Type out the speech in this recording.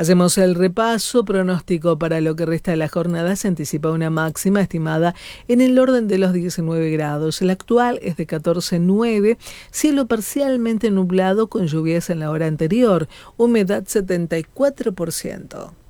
Hacemos el repaso. Pronóstico para lo que resta de la jornada. Se anticipa una máxima estimada en el orden de los 19 grados. El actual es de 14,9. Cielo parcialmente nublado con lluvias en la hora anterior. Humedad 74%.